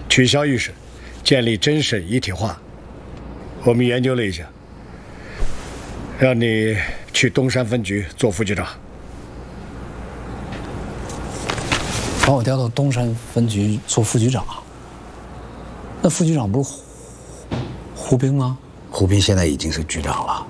取消预审，建立侦审一体化。我们研究了一下，让你去东山分局做副局长。 把我调到东山分局做副局长，那副局长不是胡兵吗？ 胡斌现在已经是局长了。